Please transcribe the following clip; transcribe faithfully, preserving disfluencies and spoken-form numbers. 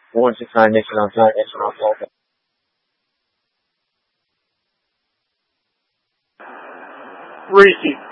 one six nine Nixon on time, Nixon on time. Reese.